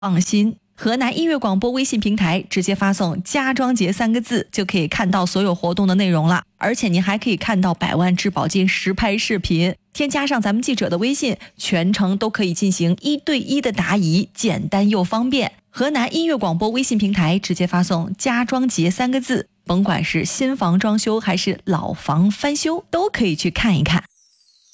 放心，河南音乐广播微信平台直接发送家装节3个字就可以看到所有活动的内容了，而且您还可以看到百万质保金实拍视频，添加上咱们记者的微信，全程都可以进行1对1的答疑，简单又方便。河南音乐广播微信平台直接发送家装节3个字，甭管是新房装修还是老房翻修，都可以去看一看。